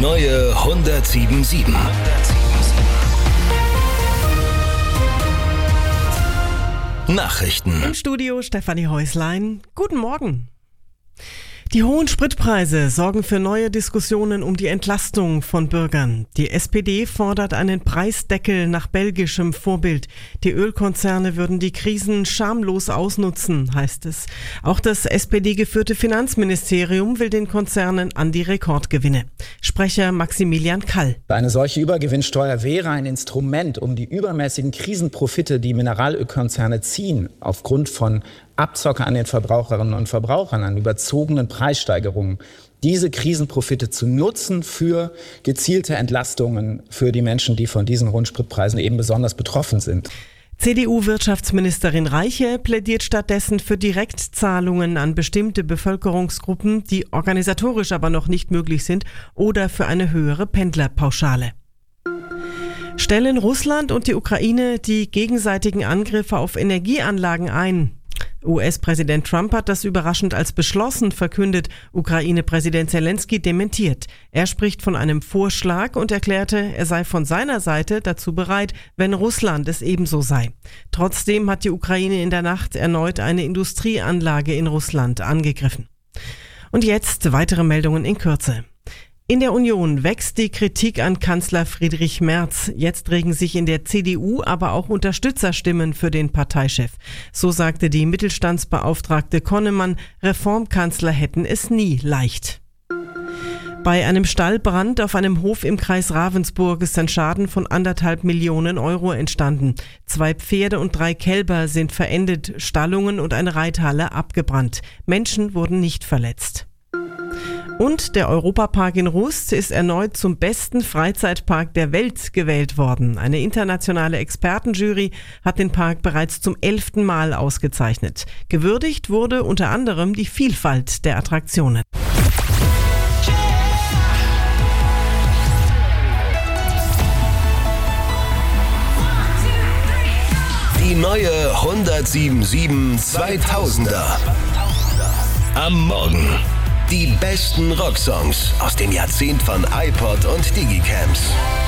neue 107.7. Nachrichten. Im Studio Stefanie Häuslein. Guten Morgen. Die hohen Spritpreise sorgen für neue Diskussionen um die Entlastung von Bürgern. Die SPD fordert einen Preisdeckel nach belgischem Vorbild. Die Ölkonzerne würden die Krisen schamlos ausnutzen, heißt es. Auch das SPD-geführte Finanzministerium will den Konzernen an die Rekordgewinne. Sprecher Maximilian Kall. Eine solche Übergewinnsteuer wäre ein Instrument, um die übermäßigen Krisenprofite, die Mineralölkonzerne ziehen, aufgrund von Abzocke an den Verbraucherinnen und Verbrauchern, an überzogenen Preissteigerungen, diese Krisenprofite zu nutzen für gezielte Entlastungen für die Menschen, die von diesen hohen Spritpreisen eben besonders betroffen sind. CDU-Wirtschaftsministerin Reiche plädiert stattdessen für Direktzahlungen an bestimmte Bevölkerungsgruppen, die organisatorisch aber noch nicht möglich sind, oder für eine höhere Pendlerpauschale. Stellen Russland und die Ukraine die gegenseitigen Angriffe auf Energieanlagen ein? US-Präsident Trump hat das überraschend als beschlossen verkündet. Ukraine-Präsident Zelensky dementiert. Er spricht von einem Vorschlag und erklärte, er sei von seiner Seite dazu bereit, wenn Russland es ebenso sei. Trotzdem hat die Ukraine in der Nacht erneut eine Industrieanlage in Russland angegriffen. Und jetzt weitere Meldungen in Kürze. In der Union wächst die Kritik an Kanzler Friedrich Merz. Jetzt regen sich in der CDU aber auch Unterstützerstimmen für den Parteichef. So sagte die Mittelstandsbeauftragte Konnemann, Reformkanzler hätten es nie leicht. Bei einem Stallbrand auf einem Hof im Kreis Ravensburg ist ein Schaden von 1,5 Millionen Euro entstanden. 2 Pferde und 3 Kälber sind verendet, Stallungen und eine Reithalle abgebrannt. Menschen wurden nicht verletzt. Und der Europapark in Rust ist erneut zum besten Freizeitpark der Welt gewählt worden. Eine internationale Expertenjury hat den Park bereits zum 11. Mal ausgezeichnet. Gewürdigt wurde unter anderem die Vielfalt der Attraktionen. Die neue 107.7 2000er. Am Morgen. Die besten Rocksongs aus dem Jahrzehnt von iPod und Digicams.